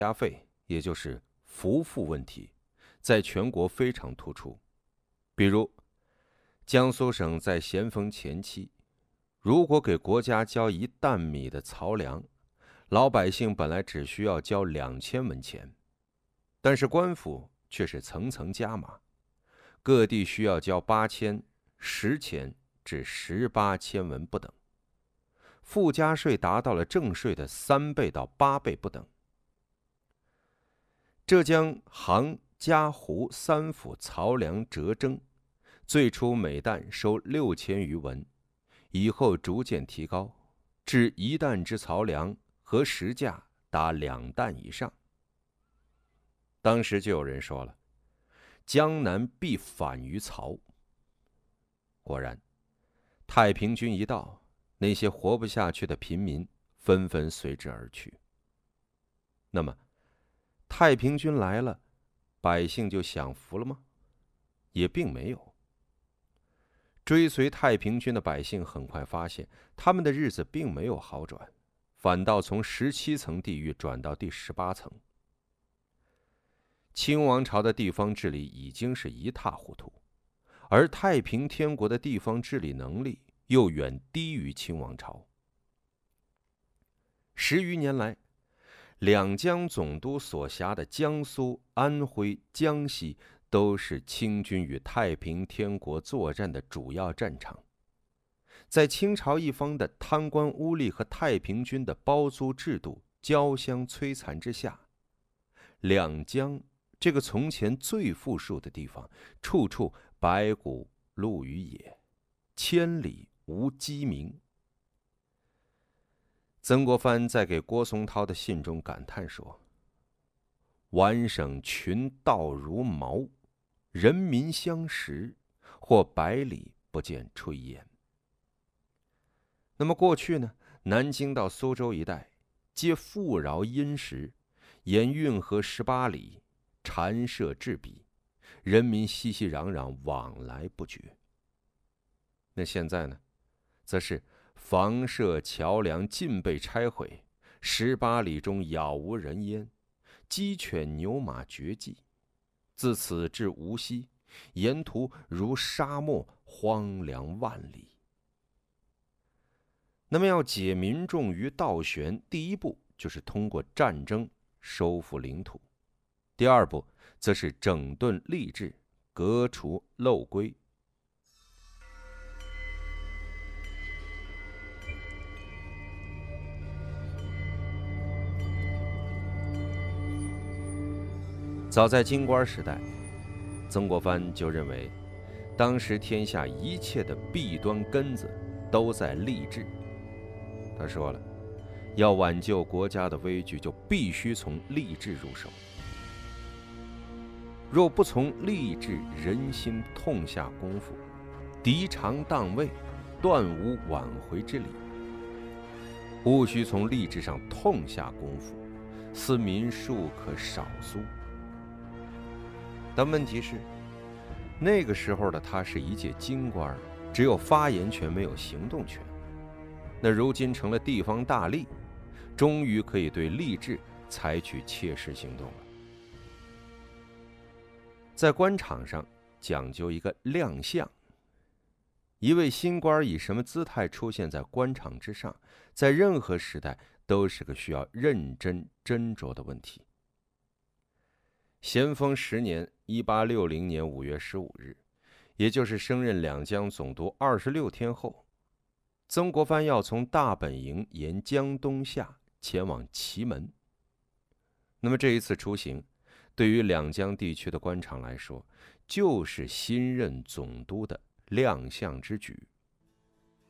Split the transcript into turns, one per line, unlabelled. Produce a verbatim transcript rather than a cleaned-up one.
家费，也就是赋赋问题，在全国非常突出。比如，江苏省在咸丰前期，如果给国家交一担米的漕粮，老百姓本来只需要交两千文钱，但是官府却是层层加码，各地需要交八千、十千至十八千文不等，附加税达到了正税的三倍到八倍不等。浙江杭、嘉湖三府漕粮折征，最初每担收六千余文，以后逐渐提高，至一担之漕粮和实价达两担以上。当时就有人说了，江南必反于漕。果然，太平军一到，那些活不下去的平民纷纷随之而去。那么，太平军来了，百姓就享福了吗？也并没有。追随太平军的百姓很快发现，他们的日子并没有好转，反倒从十七层地狱转到第十八层。清王朝的地方治理已经是一塌糊涂，而太平天国的地方治理能力又远低于清王朝。十余年来，两江总督所辖的江苏、安徽、江西都是清军与太平天国作战的主要战场。在清朝一方的贪官污吏和太平军的包租制度交相摧残之下，两江这个从前最富庶的地方，处处白骨露于野，千里无鸡鸣。曾国藩在给郭松涛的信中感叹说：“皖省群盗如毛，人民相食，或百里不见炊烟。”那么过去呢，南京到苏州一带，皆富饶殷实，沿运河十八里，禅社陟彼，人民熙熙攘攘，往来不绝。那现在呢，则是房舍桥梁尽被拆毁，十八里中杳无人烟，鸡犬牛马绝迹。自此至无锡，沿途如沙漠，荒凉万里。那么要解民众于倒悬，第一步就是通过战争收复领土，第二步则是整顿吏治，革除漏规。早在京官时代，曾国藩就认为，当时天下一切的弊端根子都在吏治。他说了，要挽救国家的危局，就必须从吏治入手。若不从吏治人心痛下功夫，敌常当位，断无挽回之理。务须从吏治上痛下功夫，斯民庶可少苏。但问题是，那个时候的他是一介京官，只有发言权，没有行动权。那如今成了地方大吏，终于可以对吏治采取切实行动了。在官场上讲究一个亮相，一位新官以什么姿态出现在官场之上，在任何时代都是个需要认真斟酌的问题。咸丰十年（一八六零年五月十五日），也就是升任两江总督二十六天后，曾国藩要从大本营沿江东下前往祁门。那么这一次出行，对于两江地区的官场来说，就是新任总督的亮相之举。